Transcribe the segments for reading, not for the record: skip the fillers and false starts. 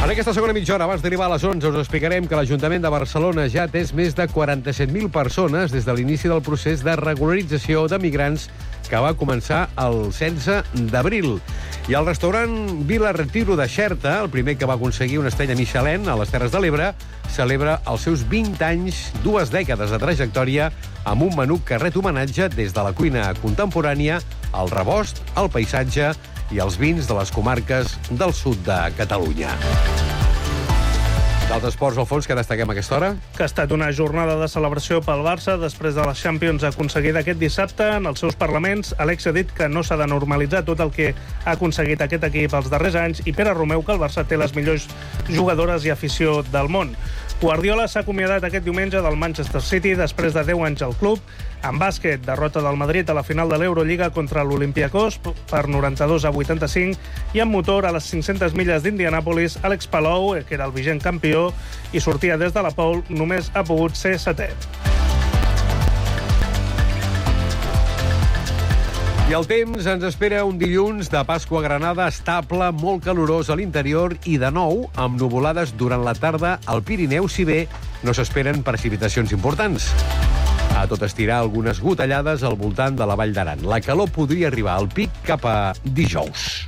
En aquesta segona mitja hora, abans d'arribar a les 11, us explicarem que l'Ajuntament de Barcelona ja ha atès més de 47.000 persones des de l'inici del procés de regularització de migrants que va començar el 16 d'abril. I el restaurant Vila Retiro de Xerta, el primer que va aconseguir una estrella Michelin a les Terres de l'Ebre, celebra els seus 20 anys, 2 dècades de trajectòria, amb un menú que ret homenatge des de la cuina contemporània, el rebost, el paisatge i els vins de les comarques del sud de Catalunya. Dels esports, Alfons, que destaquem a aquesta hora? Que ha estat una jornada de celebració pel Barça després de la Champions aconseguida aquest dissabte. En els seus parlaments, Alexia ha dit que no s'ha de normalitzar tot el que ha aconseguit aquest equip els darrers anys i Pere Romeu que el Barça té les millors jugadores i afició del món. Guardiola s'ha acomiadat aquest diumenge del Manchester City després de 10 anys al club. En bàsquet, derrota del Madrid a la final de l'Eurolliga contra l'Olympiacos per 92-85 i en motor a les 500 milles d'Indianàpolis, Àlex Palou, que era el vigent campió i sortia des de la pole, només ha pogut ser setè. I el temps ens espera un dilluns de Pasqua a Granada estable, molt calorós a l'interior i, de nou, amb nuvolades durant la tarda al Pirineu, si bé no s'esperen precipitacions importants. A tot estirar algunes gotellades al voltant de la Vall d'Aran. La calor podria arribar al pic cap a dijous.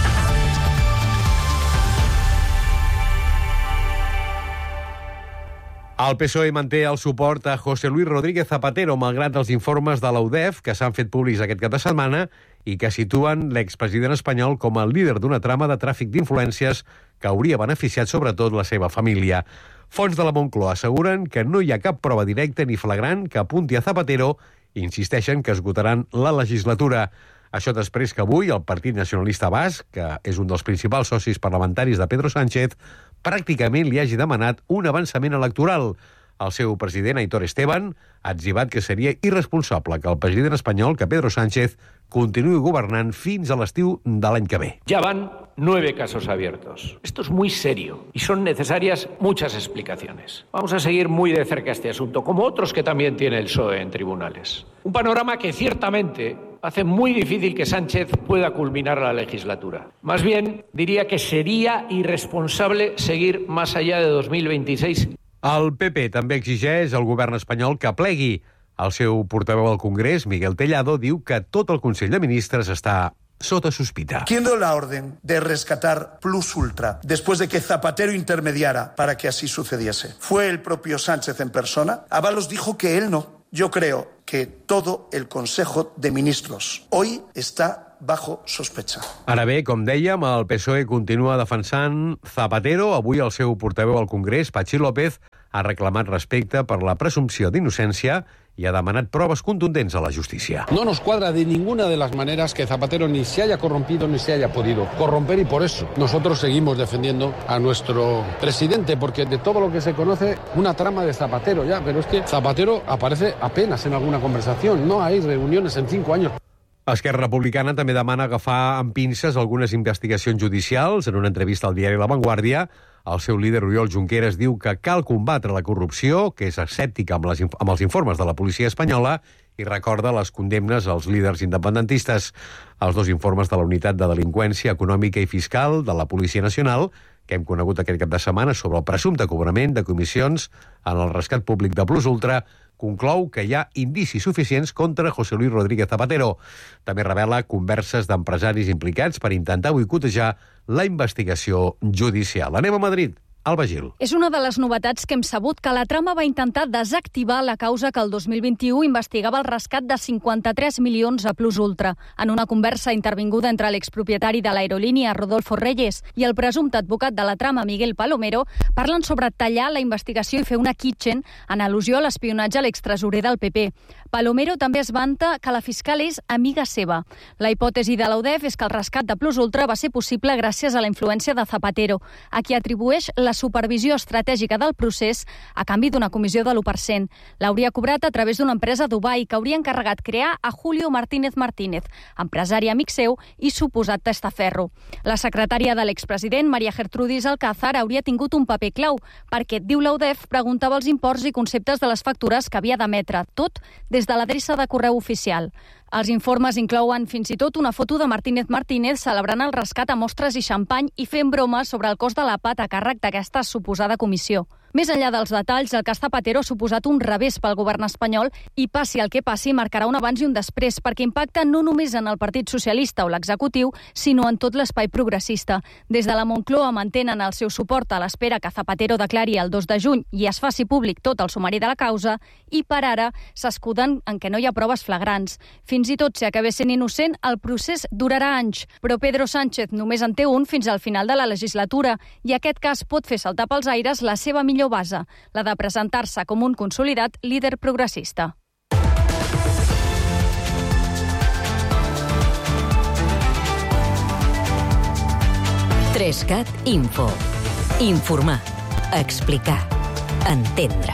El PSOE manté el suport a José Luis Rodríguez Zapatero, malgrat els informes de l'UDEF que s'han fet públics aquest cap de setmana i que situen l'expresident espanyol com el líder d'una trama de tràfic d'influències que hauria beneficiat sobretot la seva família. Fonts de la Moncloa asseguren que no hi ha cap prova directa ni flagrant que apunti a Zapatero i insisteixen que esgotaran la legislatura. Això després que avui el Partit Nacionalista Basc, que és un dels principals socis parlamentaris de Pedro Sánchez, pràcticament li hagi demanat un avançament electoral. El seu president, Aitor Esteban, ha etzibat que seria irresponsable que el president espanyol, que Pedro Sánchez, continuï governant fins a l'estiu de l'any que ve. Ya van 9 casos abiertos. Esto es muy serio y son necesarias muchas explicaciones. Vamos a seguir muy de cerca este asunto, como otros que también tiene el PSOE en tribunales. Un panorama que ciertamente hace muy difícil que Sánchez pueda culminar la legislatura. Más bien, diría que sería irresponsable seguir más allá de 2026. El PP també exigeix al govern espanyol que plegui. El seu portaveu al Congrés, Miguel Tellado, diu que tot el Consell de Ministres està sota sospita. ¿Quién dio la orden de rescatar Plus Ultra después de que Zapatero intermediara para que así sucediese? ¿Fue el propio Sánchez en persona? Ábalos dijo que él no. Yo creo que todo el Consejo de Ministros hoy está bajo sospecha. Ara bé, com dèiem, el PSOE continua defensant Zapatero. Avui el seu portaveu al Congrés, Patxi López, ha reclamat respecte per la presumpció d'innocència y ha demanat proves contundents a la justícia. No nos cuadra de ninguna de las maneras que Zapatero ni se haya corrompido ni se haya podido corromper y por eso nosotros seguimos defendiendo a nuestro presidente, porque de todo lo que se conoce, una trama de Zapatero ya, pero es que Zapatero aparece apenas en alguna conversación, no hay reuniones en 5 años. Esquerra Republicana també demana agafar amb pinces algunes investigacions judicials. En una entrevista al diari La Vanguardia, el seu líder Oriol Junqueras diu que cal combatre la corrupció, que és escèptica amb els informes de la policia espanyola i recorda les condemnes als líders independentistes. Els 2 informes de la Unitat de Delinqüència Econòmica i Fiscal de la Policia Nacional, que hem conegut aquest cap de setmana sobre el presumpte cobrament de comissions en el rescat públic de Plus Ultra, conclou que hi ha indicis suficients contra José Luis Rodríguez Zapatero. També revela converses d'empresaris implicats per intentar boicotejar la investigació judicial. Anem a Madrid. Alba Gil. És una de les novetats que hem sabut que la trama va intentar desactivar la causa que el 2021 investigava el rescat de 53 milions a Plus Ultra. En una conversa intervinguda entre l'expropietari de l'aerolínia Rodolfo Reyes i el presumpte advocat de la trama Miguel Palomero, parlen sobre tallar la investigació i fer una kitchen en al·lusió a l'espionatge a l'extresorer del PP. Palomero també es vanta que la fiscal és amiga seva. La hipòtesi de l'UDEF és que el rescat de Plus Ultra va ser possible gràcies a la influència de Zapatero, a qui atribueix la supervisió estratègica del procés a canvi d'una comissió de l'1%. L'hauria cobrat a través d'una empresa a Dubai que hauria encarregat crear a Julio Martínez Martínez, empresari amic seu i suposat testaferro. La secretària de l'expresident, Maria Gertrudis Alcázar, hauria tingut un paper clau perquè, diu l'UDEF, preguntava els imports i conceptes de les factures que havia d'emetre, tot des de l'adreça de correu oficial. Els informes inclouen fins i tot una foto de Martínez Martínez celebrant el rescat a mostres i xampany i fent bromes sobre el cost de l'APAT a càrrec d'aquesta suposada comissió. Més enllà dels detalls, el cas Zapatero ha suposat un revés pel govern espanyol i, passi el que passi, marcarà un abans i un després, perquè impacta no només en el Partit Socialista o l'executiu, sinó en tot l'espai progressista. Des de la Moncloa mantenen el seu suport a l'espera que Zapatero declari el 2 de juny i es faci públic tot el sumari de la causa, i per ara s'escuden en què no hi ha proves flagrants. Fins i tot si acabés sent innocent, el procés durarà anys, però Pedro Sánchez només en té un fins al final de la legislatura i aquest cas pot fer saltar pels aires la seva millor base, la de presentar-se com un consolidat líder progressista. Trescat Info. Informar. Explicar. Entendre.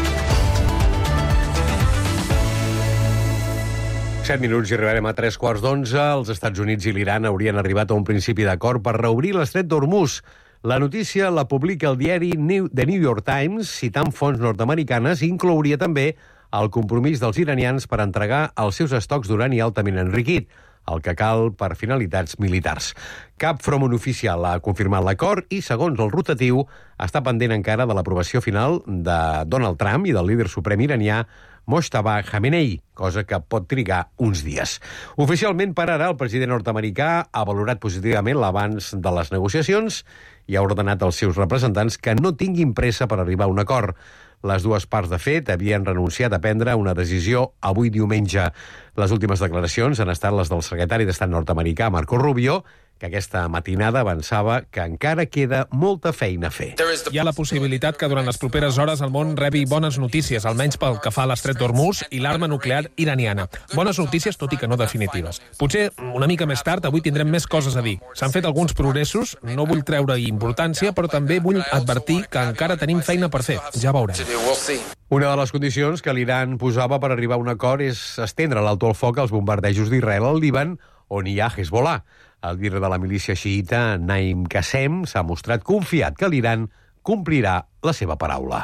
7 minuts i arribarem a 3:15. Els Estats Units i l'Iran haurien arribat a un principi d'acord per reobrir l'estret d'Hormuz. La notícia la publica el diari The New York Times, citant fonts nord-americanes, i inclouria també el compromís dels iranians per entregar els seus estocs d'urani altament enriquit, el que cal per finalitats militars. Cap front oficial ha confirmat l'acord i, segons el rotatiu, està pendent encara de l'aprovació final de Donald Trump i del líder suprem iranià Mojtaba Khamenei, cosa que pot trigar uns dies. Oficialment, per ara, el president nord-americà ha valorat positivament l'avanç de les negociacions i ha ordenat als seus representants que no tinguin pressa per arribar a un acord. Les dues parts, de fet, havien renunciat a prendre una decisió avui diumenge. Les últimes declaracions han estat les del secretari d'Estat nord-americà, Marco Rubio, que aquesta matinada avançava que encara queda molta feina a fer. Hi ha la possibilitat que durant les properes hores el món rebi bones notícies, almenys pel que fa a l'estret d'Hormuz i l'arma nuclear iraniana. Bones notícies, tot i que no definitives. Potser una mica més tard, avui tindrem més coses a dir. S'han fet alguns progressos, no vull treure importància, però també vull advertir que encara tenim feina per fer. Ja veurem. Una de les condicions que l'Iran posava per arribar a un acord és estendre l'alto al foc als bombardejos d'Israel al Líban, on hi ha Hezbollah. El líder de la milícia xiïta, Naim Qassem, s'ha mostrat confiat que l'Iran complirà la seva paraula.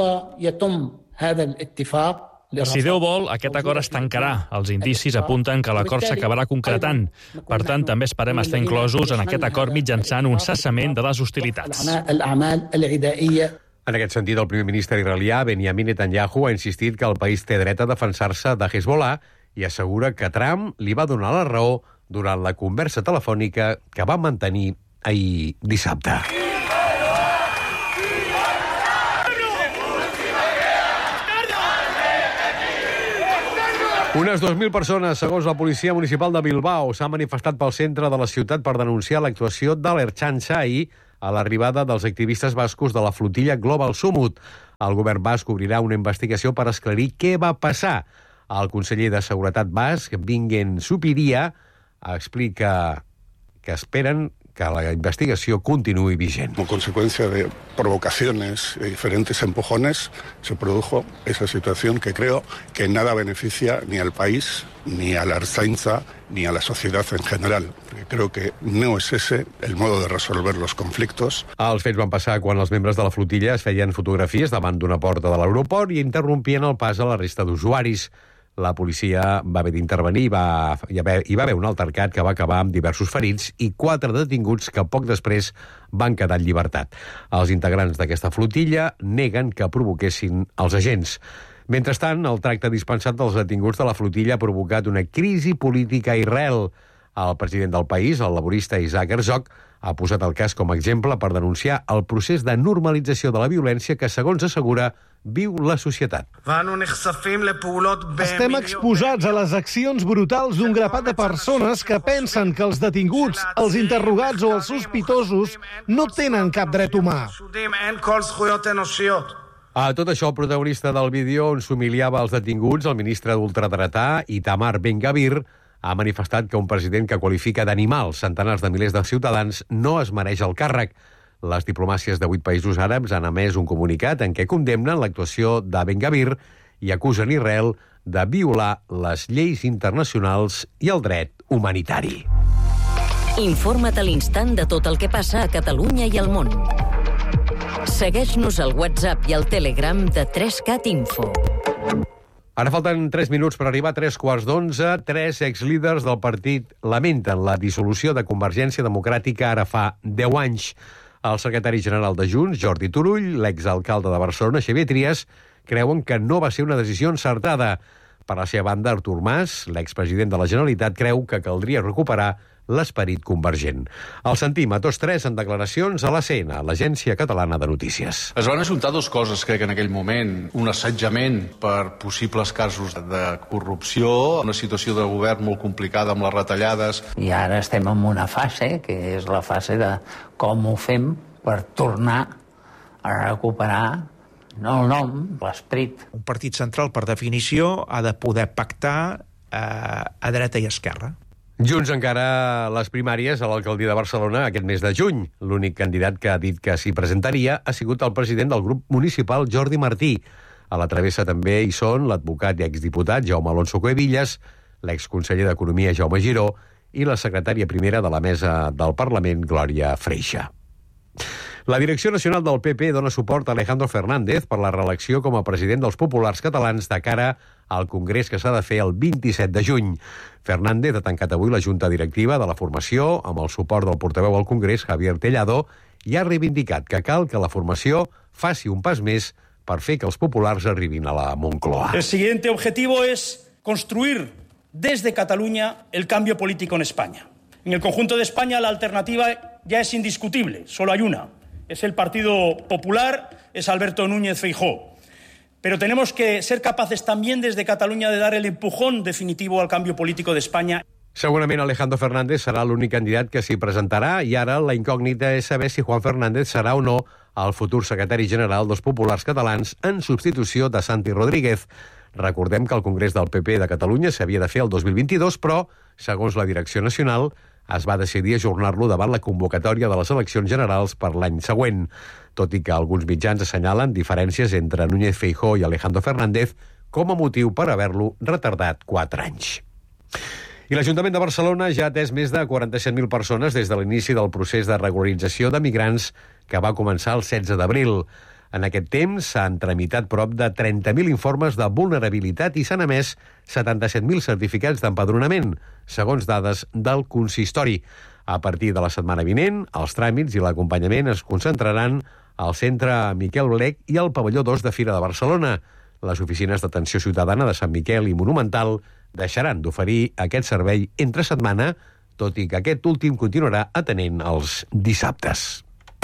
Si Déu vol, aquest acord es tancarà. Els indicis apunten que l'acord s'acabarà concretant. Per tant, també esperem estar inclosos en aquest acord mitjançant un cessament de les hostilitats. En aquest sentit, el primer ministre israelià, Benjamin Netanyahu, ha insistit que el país té dret a defensar-se de Hezbollah i assegura que Trump li va donar la raó durant la conversa telefònica que va mantenir ahir dissabte. Unes 2.000 persones, segons la policia municipal de Bilbao, s'han manifestat pel centre de la ciutat per denunciar l'actuació de l'Ertzaintza ahir a l'arribada dels activistes bascos de la flotilla Global Sumut. El govern basc obrirà una investigació per esclarir què va passar. El conseller de Seguretat basc, Bingen Zupiria, explica que esperen que la investigació continuï vigent. Como consecuencia de provocaciones y diferentes empujones, se produjo esa situación que creo que nada beneficia ni al país, ni a la Ertzaintza, ni a la sociedad en general. Creo que no es ese el modo de resolver los conflictos. Els fets van passar quan els membres de la flotilla es feien fotografies davant d'una porta de l'aeroport i interrompien el pas a la resta d'usuaris. La policia va haver d'intervenir i va haver un altercat que va acabar amb diversos ferits i 4 detinguts que poc després van quedar en llibertat. Els integrants d'aquesta flotilla neguen que provoquessin els agents. Mentrestant, el tracte dispensat dels detinguts de la flotilla ha provocat una crisi política a Israel. El president del país, el laborista Isaac Herzog, ha posat el cas com a exemple per denunciar el procés de normalització de la violència que, segons assegura, viu la societat. Estem exposats a les accions brutals d'un grapat de persones que pensen que els detinguts, els interrogats o els sospitosos no tenen cap dret humà. A tot això, el protagonista del vídeo on s'humiliava els detinguts, el ministre d'ultradretà, Itamar Ben-Gvir, ha manifestat que un president que qualifica d'animals centenars de milers de ciutadans no es mereix el càrrec. Les diplomàcies de 8 països àrabs han emès un comunicat en què condemnen l'actuació de Ben-Gvir i acusen Israel de violar les lleis internacionals i el dret humanitari. Informa't a l'instant de tot el que passa a Catalunya i al món. Segueix-nos al WhatsApp i al Telegram de 3cat Info. Ara falten 3 minuts per arribar a 3:15. 3 exlíders del partit lamenten la dissolució de Convergència Democràtica ara fa 10 anys. El secretari general de Junts, Jordi Turull, l'exalcalde de Barcelona, Xavier Trias, creuen que no va ser una decisió encertada. Per la seva banda, Artur Mas, l'expresident de la Generalitat, creu que caldria recuperar l'esperit convergent. El sentim a tots tres en declaracions a l'ACN, l'Agència Catalana de Notícies. Es van ajuntar dues coses, crec, en aquell moment. Un assetjament per possibles casos de corrupció, una situació de govern molt complicada amb les retallades. I ara estem en una fase, que és la fase de com ho fem per tornar a recuperar no el nom, l'esperit. Un partit central, per definició, ha de poder pactar a dreta i esquerra. Junts encara les primàries a l'alcaldia de Barcelona aquest mes de juny. L'únic candidat que ha dit que s'hi presentaria ha sigut el president del grup municipal, Jordi Martí. A la travessa també hi són l'advocat i exdiputat Jaume Alonso Cuevillas, l'exconseller d'Economia Jaume Giró i la secretària primera de la mesa del Parlament, Glòria Freixa. La direcció nacional del PP dona suport a Alejandro Fernández per la reelecció com a president dels populars catalans de cara al congrés que s'ha de fer el 27 de juny. Fernández ha tancat avui la junta directiva de la formació amb el suport del portaveu al Congrés, Javier Tellado, i ha reivindicat que cal que la formació faci un pas més per fer que els populars arribin a la Moncloa. El siguiente objetivo es construir desde Cataluña el cambio político en España. En el conjunto de España la alternativa ya es indiscutible, solo hay una. Es el Partido Popular, es Alberto Núñez Feijóo. Pero tenemos que ser capaces también desde Cataluña de dar el empujón definitivo al cambio político de España. Segurament Alejandro Fernández serà l'únic candidat que s'hi presentarà i ara la incògnita és saber si Juan Fernández serà o no el futur secretari general dels populars catalans en substitució de Santi Rodríguez. Recordem que el Congrés del PP de Catalunya s'havia de fer el 2022, però, segons la direcció nacional, es va decidir ajornar-lo davant la convocatòria de les eleccions generals per l'any següent, tot i que alguns mitjans assenyalen diferències entre Núñez Feijóo i Alejandro Fernández com a motiu per haver-lo retardat 4 anys. I l'Ajuntament de Barcelona ja ha atès més de 47.000 persones des de l'inici del procés de regularització de migrants que va començar el 16 d'abril. En aquest temps s'han tramitat prop de 30.000 informes de vulnerabilitat i s'han emès 77.000 certificats d'empadronament, segons dades del consistori. A partir de la setmana vinent, els tràmits i l'acompanyament es concentraran al centre Miquel Blech i al pavelló 2 de Fira de Barcelona. Les oficines d'atenció ciutadana de Sant Miquel i Monumental deixaran d'oferir aquest servei entre setmana, tot i que aquest últim continuarà atenent els dissabtes.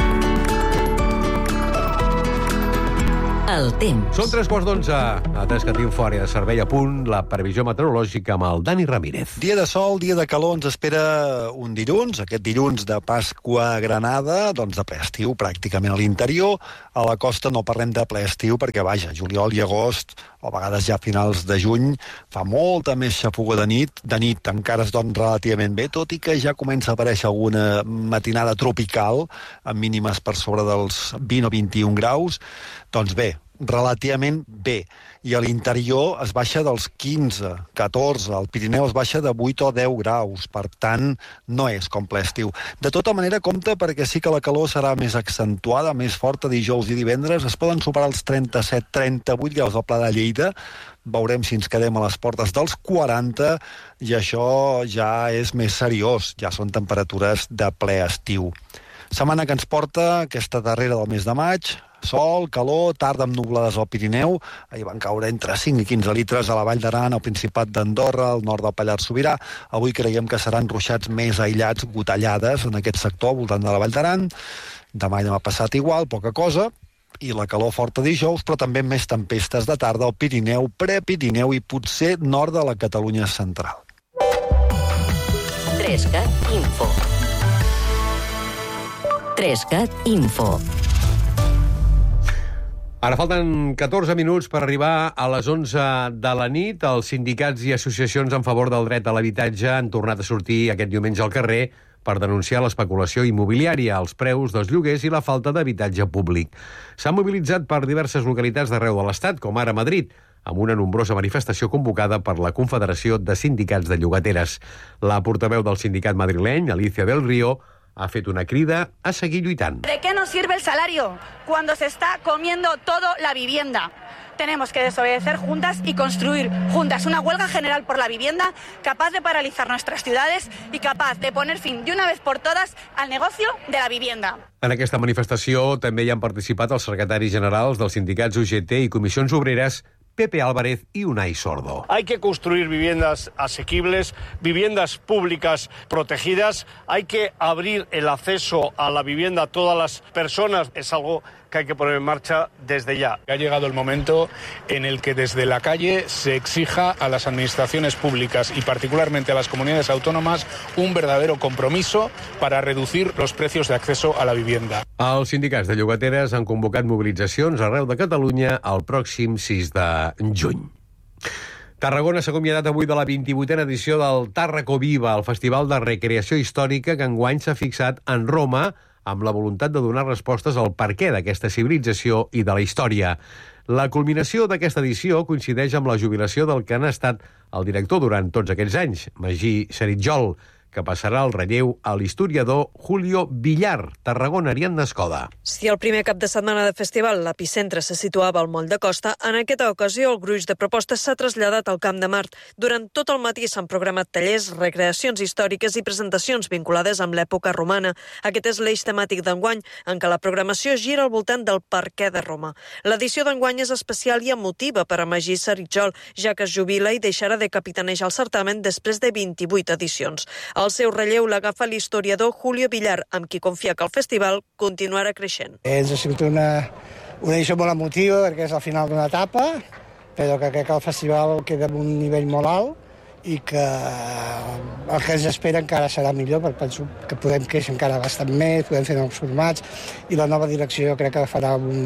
El temps. Són 3:11. Atès que tinc fora de servei a punt, la previsió meteorològica amb el Dani Ramírez. Dia de sol, dia de calor, ens espera un dilluns, aquest dilluns de Pasqua a Granada, doncs de ple estiu pràcticament a l'interior. A la costa no parlem de ple estiu perquè, vaja, juliol i agost, o a vegades ja a finals de juny, fa molta més xafuga de nit. De nit encara es dorm relativament bé, tot i que ja comença a aparèixer alguna matinada tropical, amb mínimes per sobre dels 20 o 21 graus. Doncs bé, relativament bé. I a l'interior es baixa dels 15, 14, al Pirineu es baixa de 8 o 10 graus, per tant, no és com ple estiu. De tota manera, compte, perquè sí que la calor serà més accentuada, més forta dijous i divendres, es poden superar els 37-38 graus al Pla de Lleida, veurem si ens quedem a les portes dels 40, i això ja és més seriós, ja són temperatures de ple estiu. Setmana que ens porta aquesta darrera del mes de maig, sol, calor, tarda amb nublades al Pirineu. Ahir van caure entre 5 i 15 litres a la Vall d'Aran, al Principat d'Andorra, al nord del Pallars Sobirà. Avui creiem que seran ruixats més aïllats, gotellades, en aquest sector, al voltant de la Vall d'Aran. Demà i demà passat igual, poca cosa. I la calor forta dijous, però també més tempestes de tarda al Pirineu, Prepirineu i potser nord de la Catalunya central. 3CAT Info. 3CAT Info. Ara falten 14 minuts per arribar a les 11 de la nit. Els sindicats i associacions en favor del dret a l'habitatge han tornat a sortir aquest diumenge al carrer per denunciar l'especulació immobiliària, els preus dels lloguers i la falta d'habitatge públic. S'han mobilitzat per diverses localitats d'arreu de l'Estat, com ara Madrid, amb una nombrosa manifestació convocada per la Confederació de Sindicats de Llogateres. La portaveu del sindicat madrileny, Alicia del Río, ha fet una crida a seguir lluitant. ¿De qué nos sirve el salario cuando se está comiendo todo la vivienda? tenemos que desobedecer juntas y construir juntas una huelga general por la vivienda capaz de paralizar nuestras ciudades y capaz de poner fin de una vez por todas al negocio de la vivienda. En aquesta manifestació també hi han participat els secretaris generals dels sindicats UGT i Comissions Obreres, Pepe Álvarez y Unai Sordo. Hay que construir viviendas asequibles, viviendas públicas protegidas, hay que abrir el acceso a la vivienda a todas las personas, es algo que hay que poner en marcha desde ya. Ha llegado el momento en el que desde la calle se exija a las administraciones públicas y particularmente a las comunidades autónomas un verdadero compromiso para reducir los precios de acceso a la vivienda. Els sindicats de llogateres han convocat mobilitzacions arreu de Catalunya el pròxim 6 de juny. Tarragona s'ha acomiadat avui de la 28a edició del Tàrraco Viva, el festival de recreació històrica que enguany s'ha fixat en Roma amb la voluntat de donar respostes al perquè d'aquesta civilització i de la història. La culminació d'aquesta edició coincideix amb la jubilació del que han estat el director durant tots aquests anys, Magí Seritjol, que passarà el relleu a l'historiador Julio Villar, tarragonarian d'Escoda. Si el primer cap de setmana de festival l'epicentre se situava al Moll de Costa, en aquesta ocasió el gruix de propostes s'ha traslladat al Camp de Mart. Durant tot el matí s'han programat tallers, recreacions històriques i presentacions vinculades amb l'època romana. Aquest és l'eix temàtic d'enguany, en què la programació gira al voltant del perquè de Roma. L'edició d'enguany és especial i emotiva per a Magí Seritjol, ja que es jubila i deixarà de capitanejar el certamen després de 28 edicions. El seu relleu l'agafa l'historiador Julio Villar, amb qui confia que el festival continuarà creixent. Ens ha sigut una edició molt emotiva perquè és el final d'una etapa, però que crec que el festival queda en un nivell molt alt i que el que ens espera encara serà millor, perquè penso que podem créixer encara bastant més, podem fer nous formats i la nova direcció crec que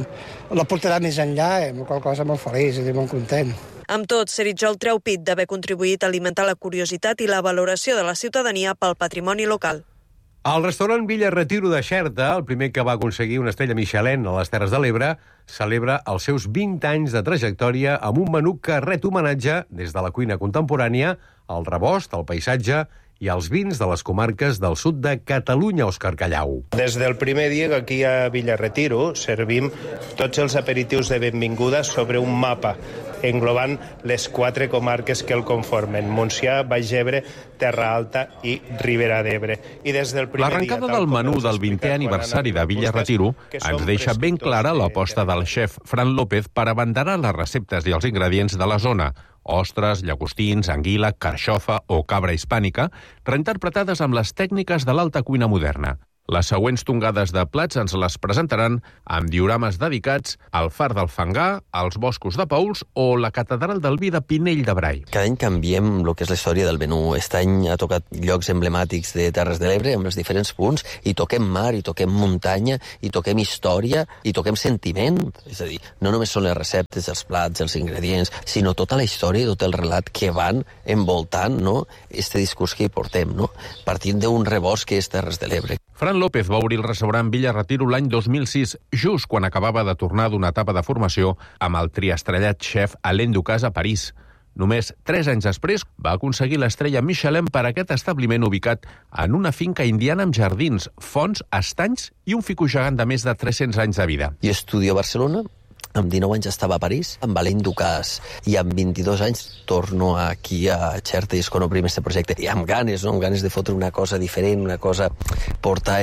la portarà més enllà, amb la qual cosa molt feliç i molt content. Amb tot, Seritjol treu pit d'haver contribuït a alimentar la curiositat i la valoració de la ciutadania pel patrimoni local. El restaurant Villa Retiro de Xerta, el primer que va aconseguir una estrella Michelin a les Terres de l'Ebre, celebra els seus 20 anys de trajectòria amb un menú que ret homenatge des de la cuina contemporània, al rebost, al paisatge i als vins de les comarques del sud de Catalunya, Òscar Callau. Des del primer dia que aquí a Villa Retiro servim tots els aperitius de benvinguda sobre un mapa englobant les 4 comarques que el conformen, Montsià, Baix Ebre, Terra Alta i Ribera d'Ebre. L'arrencada del menú del 20è aniversari de Villa Retiro ens deixa ben clara l'aposta del xef Fran López per abanderar les receptes i els ingredients de la zona, ostres, llagostins, anguila, carxofa o cabra hispànica, reinterpretades amb les tècniques de l'alta cuina moderna. Les següents tongades de plats ens les presentaran amb diorames dedicats al Far del Fangar, als Boscos de Pauls o la Catedral del Vi de Pinell de Brai. Cada any canviem el que és la història del menú. Aquest any ha tocat llocs emblemàtics de Terres de l'Ebre amb els diferents punts, i toquem mar, i toquem muntanya, i toquem història, i toquem sentiment. És a dir, no només són les receptes, els plats, els ingredients, sinó tota la història i tot el relat que van envoltant, no, este discurs que hi portem, no? Partint d'un rebost que és Terres de l'Ebre. Fran López va obrir el restaurant Villa Retiro l'any 2006, just quan acabava de tornar d'una etapa de formació amb el triastrellat xef Alain Ducasse a París. Només 3 anys després va aconseguir l'estrella Michelin per aquest establiment ubicat en una finca indiana amb jardins, fonts, estanys i un fico gegant de més de 300 anys de vida. Jo estudio a Barcelona, amb 19 anys estava a París, amb Alain Ducasse, i amb 22 anys torno aquí a Xerta i es obrim aquest projecte. I amb ganes, no? Amb ganes de fotre una cosa diferent, una cosa, portar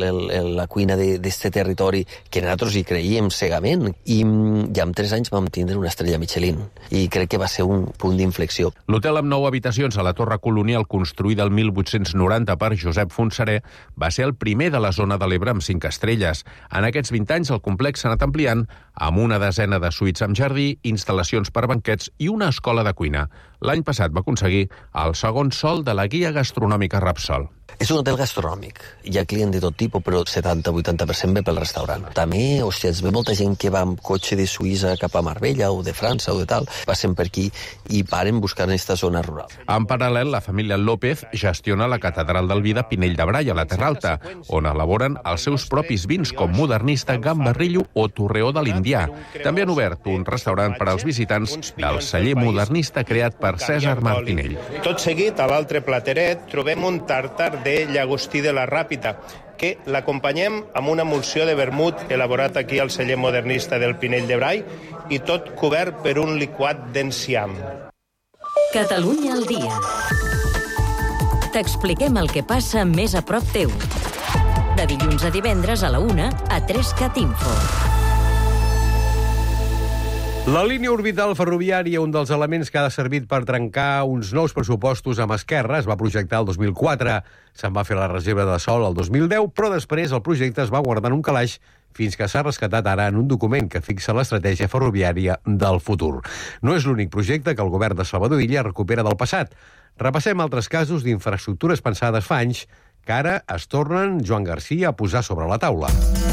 la cuina d'aquest territori que nosaltres hi creiem cegament. I amb 3 anys vam tindre una estrella Michelin. I crec que va ser un punt d'inflexió. L'hotel amb 9 habitacions a la Torre Colonial, construïda el 1890 per Josep Fontserè, va ser el primer de la zona de l'Ebre amb 5 estrelles. En aquests 20 anys el complex s'ha anat ampliant amb una desena de suites amb jardí, instal·lacions per banquets i una escola de cuina. L'any passat va aconseguir el segon sol de la guia gastronòmica Repsol. És un hotel gastronòmic. Hi ha client de tot tipus, però 70-80% ve pel restaurant. També, hòstia, es ve molta gent que va amb cotxe de Suïssa cap a Marbella o de França o de tal, passen per aquí i paren buscant aquesta zona rural. En paral·lel, la família López gestiona la Catedral del Vi de Pinell de Brai, a la Terra Alta, on elaboren els seus propis vins com Modernista, Gambarrillo o Torreó de l'Indià. També han obert un restaurant per als visitants del celler Modernista creat per Cèsar Martinell. Tot seguit, a l'altre plateret, trobem un tàrtar de llagostí de la Ràpita, que l'acompanyem amb una emulsió de vermut elaborat aquí al celler modernista del Pinell de Brai i tot cobert per un liquat d'enciam. Catalunya al dia. T'expliquem el que passa més a prop teu. De dilluns a divendres a la 1 a 3CAT Info. La línia orbital ferroviària, un dels elements que ha servit per trencar uns nous pressupostos amb Esquerra, es va projectar el 2004. Se'n va fer la reserva de sòl el 2010, però després el projecte es va guardar en un calaix fins que s'ha rescatat ara en un document que fixa l'estratègia ferroviària del futur. No és l'únic projecte que el govern de Salvador Illa recupera del passat. Repassem altres casos d'infraestructures pensades fa anys que ara es tornen Joan Garcia a posar sobre la taula.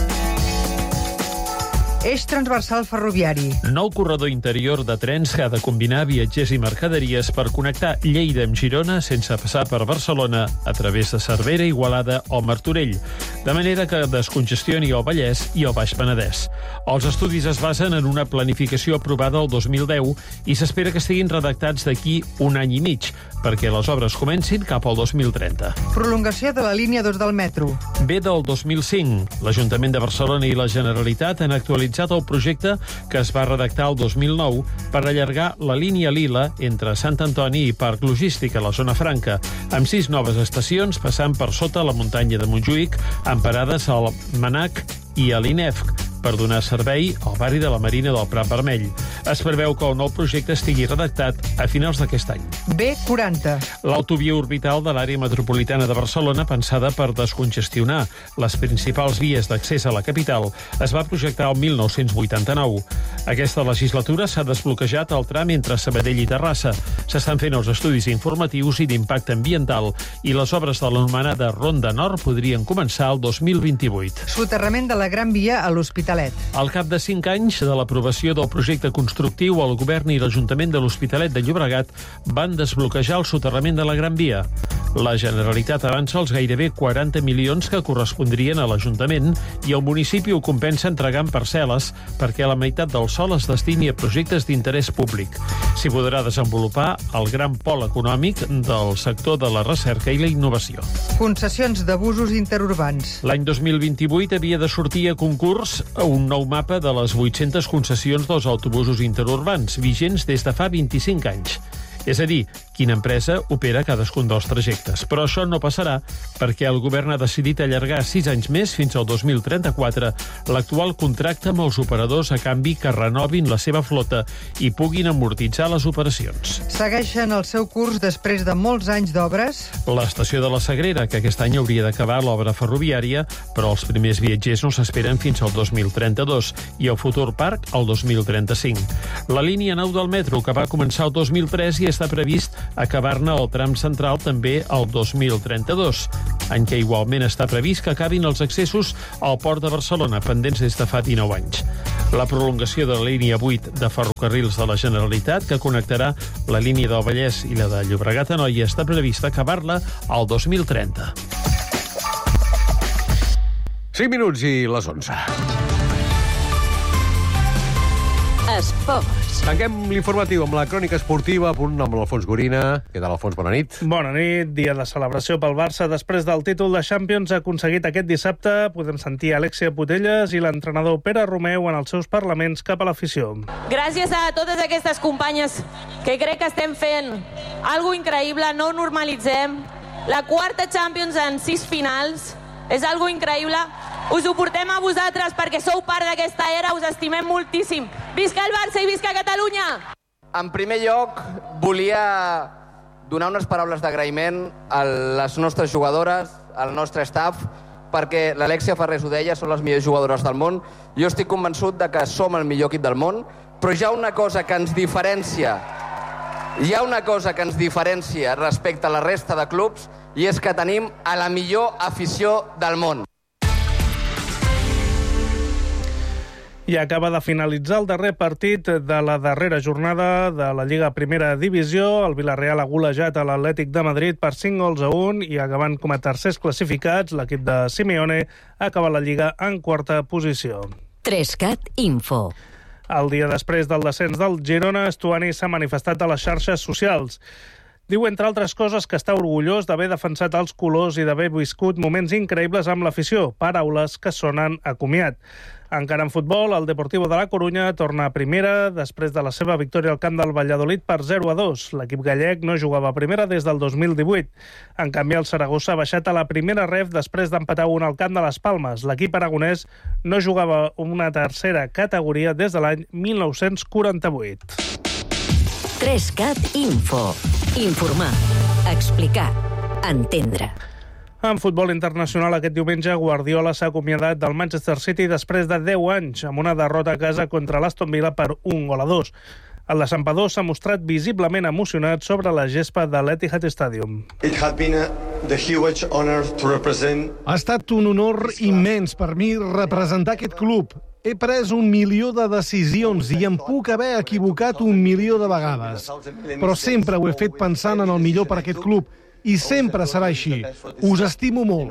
Eix transversal ferroviari. Nou corredor interior de trens que ha de combinar viatgers i mercaderies per connectar Lleida amb Girona sense passar per Barcelona a través de Cervera, Igualada o Martorell, de manera que descongestioni el Vallès i el Baix Penedès. Els estudis es basen en una planificació aprovada el 2010 i s'espera que estiguin redactats d'aquí un any i mig, perquè les obres comencin cap al 2030. Prolongació de la línia 2 del metro. Ve del 2005. L'Ajuntament de Barcelona i la Generalitat han actualitzat el projecte que es va redactar el 2009 per allargar la línia Lila entre Sant Antoni i Parc Logístic a la zona franca, amb 6 noves estacions passant per sota la muntanya de Montjuïc, amb parades al Manac i a l'INEFC, per donar servei al barri de la Marina del Prat Vermell. Es preveu que el nou projecte estigui redactat a finals d'aquest any. B40. L'autovia orbital de l'àrea metropolitana de Barcelona, pensada per descongestionar les principals vies d'accés a la capital, es va projectar el 1989. Aquesta legislatura s'ha desbloquejat el tram entre Sabadell i Terrassa. S'estan fent els estudis informatius i d'impacte ambiental i les obres de l'anomenada Ronda Nord podrien començar el 2028. Soterrament de la Gran Via a l'Hospitalet. Al cap de 5 anys de l'aprovació del projecte constructiu, el govern i l'Ajuntament de l'Hospitalet de Llobregat van desbloquejar el soterrament de la Gran Via. La Generalitat avança els gairebé 40 milions que correspondrien a l'Ajuntament i el municipi ho compensa entregant parcel·les perquè la meitat del sòl es destini a projectes d'interès públic. S'hi podrà desenvolupar el gran pol econòmic del sector de la recerca i la innovació. Concessions d'abusos interurbans. L'any 2028 havia de sortir a concurs un nou mapa de les 800 concessions dels autobusos interurbans, vigents des de fa 25 anys. És a dir, quina empresa opera cadascun dels trajectes. Però això no passarà perquè el govern ha decidit allargar 6 anys més, fins al 2034, l'actual contracte amb els operadors a canvi que renovin la seva flota i puguin amortitzar les operacions. Segueixen el seu curs després de molts anys d'obres? L'estació de la Sagrera, que aquest any hauria d'acabar l'obra ferroviària, però els primers viatgers no s'esperen fins al 2032 i el futur parc al 2035. La línia 9 del metro, que va començar el 2003 i està previst acabar-ne el tram central també el 2032, any que igualment està previst que acabin els accessos al Port de Barcelona, pendents des de fa 19 anys. La prolongació de la línia 8 de ferrocarrils de la Generalitat, que connectarà la línia del Vallès i la de Llobregat Anoia, està prevista acabar-la al 2030. 5 minuts i les 11. Esports. Tanquem l'informatiu amb la crònica esportiva, a punt amb l'Alfons Gorina. Què tal, Alfons? Bona nit. Bona nit. Dia de celebració pel Barça. Després del títol de Champions aconseguit aquest dissabte, podem sentir Alexia Putellas i l'entrenador Pere Romeu en els seus parlaments cap a l'afició. Gràcies a totes aquestes companyes que crec que estem fent algo increïble, no ho normalitzem. La quarta Champions en 6 finals és algo increïble. Us ho portem a vosaltres perquè sou part d'aquesta era, us estimem moltíssim. Visca el Barça i visca Catalunya! En primer lloc, volia donar unes paraules d'agraïment a les nostres jugadores, al nostre staff, perquè l'Alexia Farrés ho deia, són les millors jugadores del món. Jo estic convençut de que som el millor equip del món, però hi ha una cosa que ens diferencia. Hi ha una cosa que ens diferencia respecte a la resta de clubs i és que tenim a la millor afició del món. I acaba de finalitzar el darrer partit de la darrera jornada de la Lliga Primera Divisió. El Villarreal ha golejat a l'Atlètic de Madrid per 5-1 i acabant com a tercers classificats, l'equip de Simeone acaba la Lliga en quarta posició. 3CAT Info. El dia després del descens del Girona, Estuani s'ha manifestat a les xarxes socials. Diu, entre altres coses, que està orgullós d'haver defensat els colors i d'haver viscut moments increïbles amb l'afició, paraules que sonen a comiat. Encara en futbol, el Deportivo de la Corunya torna a primera després de la seva victòria al camp del Valladolid per 0-2. L'equip gallec no jugava a primera des del 2018. En canvi, el Saragossa ha baixat a la primera ref després d'empatar 1 al camp de les Palmes. L'equip aragonès no jugava una tercera categoria des de l'any 1948. 3CAT Info. Informar, explicar, entendre. En futbol internacional, aquest diumenge, Guardiola s'ha acomiadat del Manchester City després de 10 anys, amb una derrota a casa contra l'Aston Villa per 1-2. El desempador s'ha mostrat visiblement emocionat sobre la gespa de l'Etihad Stadium. Ha estat un honor immens per mi representar aquest club. He pres 1 milió de decisions i em puc haver equivocat 1 milió de vegades. Però sempre ho he fet pensant en el millor per aquest club. I sempre serà així. Us estimo molt.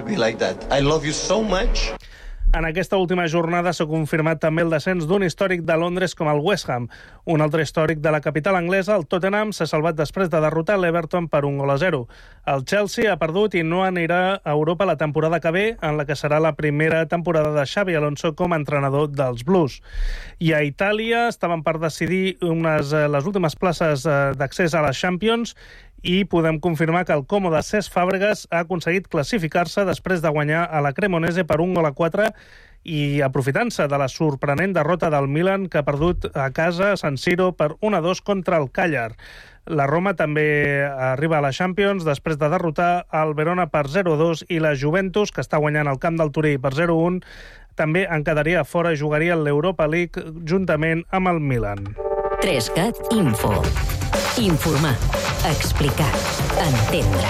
En aquesta última jornada s'ha confirmat també el descens d'un històric de Londres com el West Ham. Un altre històric de la capital anglesa, el Tottenham, s'ha salvat després de derrotar l'Everton per 1-0. El Chelsea ha perdut i no anirà a Europa la temporada que ve, en la que serà la primera temporada de Xabi Alonso com a entrenador dels Blues. I a Itàlia estaven per decidir les últimes places d'accés a les Champions i podem confirmar que el Como de Cesc Fàbregas ha aconseguit classificar-se després de guanyar a la Cremonese per 1-4 i aprofitant-se de la sorprenent derrota del Milan, que ha perdut a casa a San Siro per 1-2 contra el Càller. La Roma també arriba a la Champions després de derrotar el Verona per 0-2 i la Juventus, que està guanyant el camp del Turí per 0-1, també en quedaria fora i jugaria l'Europa League juntament amb el Milan. 3CAT Info. Informar, explicar, entendre.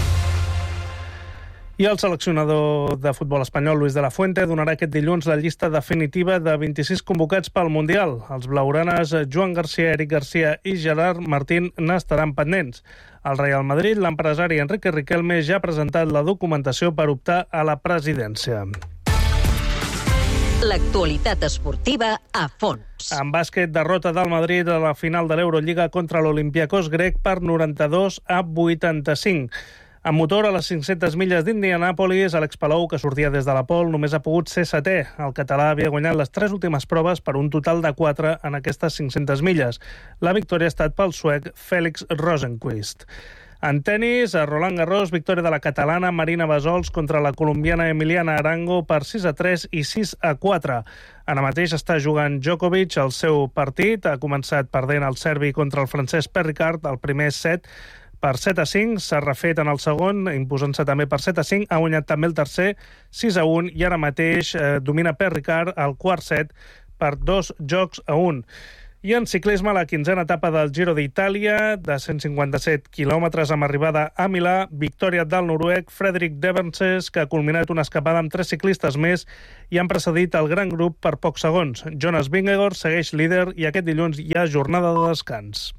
I el seleccionador de futbol espanyol, Luis de la Fuente, donarà aquest dilluns la llista definitiva de 26 convocats pel Mundial. Els blaugranes Joan Garcia, Eric Garcia i Gerard Martín n'estaran pendents. El Real Madrid, l'empresari Enrique Riquelme, ja ha presentat la documentació per optar a la presidència. L'actualitat esportiva a fons. En bàsquet, derrota del Madrid a la final de l'Eurolliga contra l'Olympiacos grec per 92-85. En motor, a les 500 milles d'Indianàpolis, Àlex Palou, que sortia des de la pole, només ha pogut ser setè. El català havia guanyat les 3 últimes proves per un total de 4 en aquestes 500 milles. La victòria ha estat pel suec Félix Rosenqvist. En tenis, a Roland Garros, victòria de la catalana Marina Basols contra la colombiana Emiliana Arango per 6-3 i 6-4. Ara mateix està jugant Djokovic el seu partit. Ha començat perdent el serbi contra el francès Perricard, el primer set per 7-5, s'ha refet en el segon, imposant-se també per 7-5, ha guanyat també el tercer 6-1 i ara mateix domina Perricard el quart set per 2-1. I en ciclisme, la 15a etapa del Giro d'Itàlia, de 157 quilòmetres amb arribada a Milà, victòria del noruec Fredrik Devenses, que ha culminat una escapada amb 3 ciclistes més i han precedit el gran grup per pocs segons. Jonas Vingegaard segueix líder i aquest dilluns hi ha jornada de descans.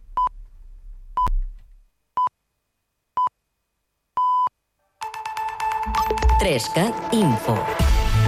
Trescat Info.